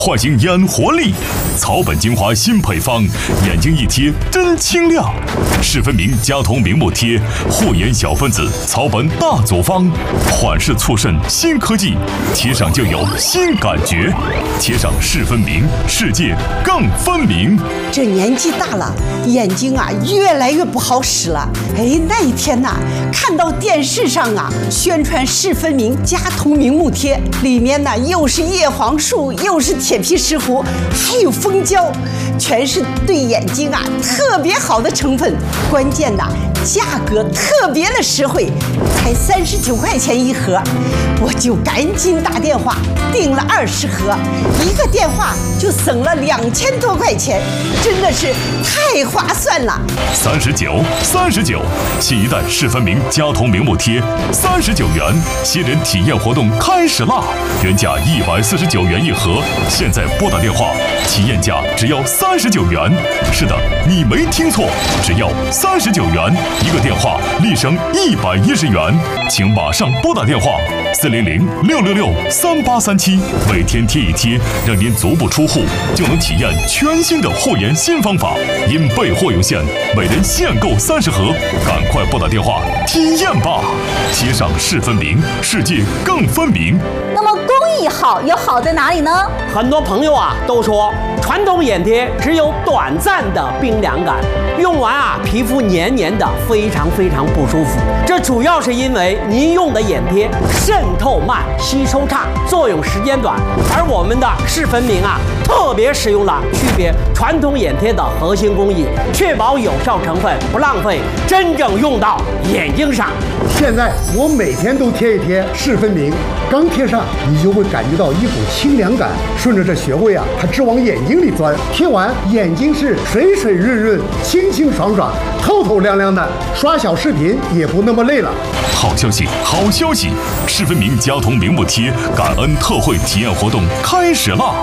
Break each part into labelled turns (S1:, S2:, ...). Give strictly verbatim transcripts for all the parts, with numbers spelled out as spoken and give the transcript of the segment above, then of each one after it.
S1: 唤醒眼活力，草本精华新配方，眼睛一贴真清亮。视分明加瞳明目贴，护眼小分子，草本大组方，缓释促渗新科技，贴上就有新感觉。贴上视分明，世界更分明。
S2: 这年纪大了，眼睛啊越来越不好使了。哎，那一天呐、啊，看到电视上啊宣传视分明加瞳明目贴，里面呢又是叶黄素，又是铁皮石斛，还有蜂胶，全是对眼睛啊特别好的成分。关键呐，价格特别的实惠，才三十九块钱一盒，我就赶紧打电话订了二十盒，一个电话就省了两千多块钱，真的是太划算了。
S1: 三十九，三十九，新一代视分明加瞳明目贴，三十九元，新人体验活动开始啦！原价一百四十九元一盒，现在拨打电话，体验价只要三十九元。是的，你没听错，只要三十九元，一个电话立省一百一十元，请马上拨打电话四零零六六六三八三七，每天贴一贴，让您足不出户就能体验全新的护眼新方法。因备货有限，每人限购三十盒，赶快拨打电话体验吧！贴上视分明，世界更分明。
S3: 那么工艺好有好在哪里呢？
S4: 很多朋友啊都说传统眼贴只有短暂的冰凉感，用完啊皮肤黏黏的，非常非常不舒服。这主要是因为您用的眼贴渗透慢、吸收差，作用时间短。而我们的视分明啊，特别使用了区别传统眼贴的核心工艺，确保有效成分不浪费，真正用到眼睛上。
S5: 现在我每天都贴一贴视分明，刚贴上你就会感觉到一股清凉感，顺着这穴位啊，它直往眼睛里钻。贴完眼睛是水水润润、清清爽爽、透透亮亮的，刷小视频也不那么累了。
S1: 好消息，好消息！视分明加瞳明目贴感恩特惠体验活动开始啦！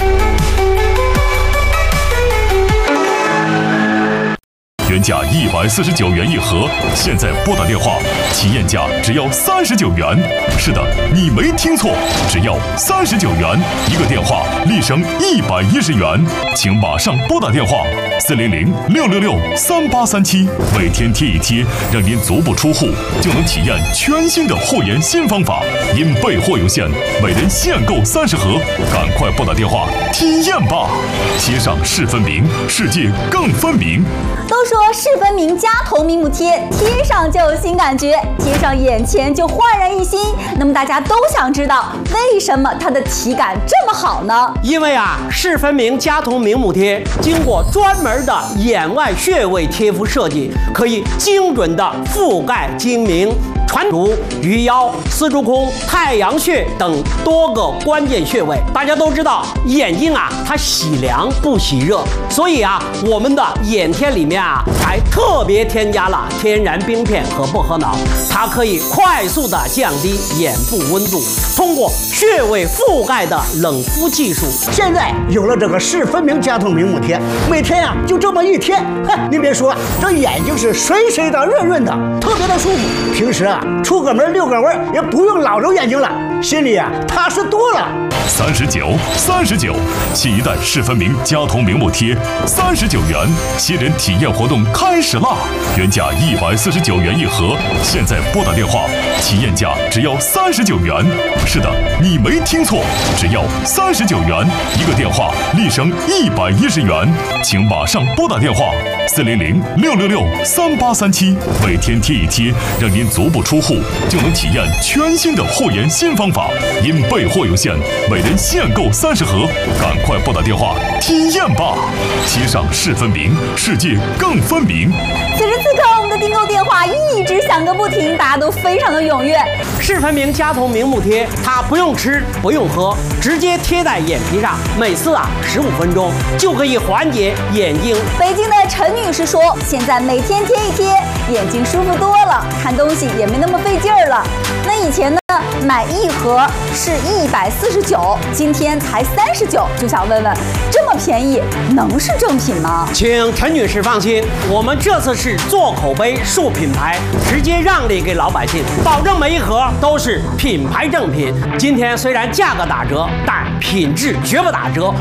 S1: 原价一百四十九元一盒，现在拨打电话，体验价只要三十九元。是的，你没听错，只要三十九元，一个电话立省一百一十元，请马上拨打电话四零零六六六三八三七，每天贴一贴，让您足不出户就能体验全新的护眼新方法。因备货有限，每人限购三十盒，赶快拨打电话体验吧！贴上视分明，世界更分明。
S3: 都说视分明加瞳明目贴，贴上就有新感觉，贴上眼前就焕然一新。那么大家都想知道，为什么它的体感这么好呢？
S4: 因为啊，视分明加瞳明目贴经过专门的眼外穴位贴敷设计，可以精准的覆盖睛明、传足、鱼腰、丝竹空、太阳穴等多个关键穴位。大家都知道，眼睛啊，它喜凉不喜热，所以啊，我们的眼贴里面啊，还特别添加了天然冰片和薄荷脑，它可以快速的降低眼部温度，通过穴位覆盖的冷敷技术。
S6: 现在有了这个视分明加瞳明目贴，每天呀、啊、就这么一贴，哼，您别说，这眼睛是水水的、润润的，特别的舒服。平时啊，出个门遛个弯也不用老揉眼睛了，心里啊踏实多了。
S1: 三十九，三十九，新一代视分明加瞳明目贴，三十九元，新人体验活动开始啦！原价一百四十九元一盒，现在拨打电话，体验价只要三十九元。是的，你没听错，只要三十九元，一个电话立省一百一十元，请马上拨打电话四零零六六六三八三七，每天贴一贴，让您足不出户就能体验全新的护眼新方法。因备货有限，每人限购三十盒，赶快拨打电话体验吧！贴上视分明，世界更分明。
S3: 此时此刻，我们的订购电话一直响个不停，大家都非常的踊跃。
S4: 视分明加瞳明目贴，它不用吃不用喝，直接贴在眼皮上，每次啊十五分钟就可以缓解眼睛。
S3: 北京的陈女士说，现在每天贴一贴，眼睛舒服多了，看东西也没那么费劲儿了。那以前呢，买一盒是一百四十九，今天才三十九，就想问问，这么便宜，能是正品吗？
S4: 请陈女士放心，我们这次是做口碑、树品牌，直接让利给老百姓，保证每一盒都是品牌正品。今天虽然价格打折，但品质绝不打折。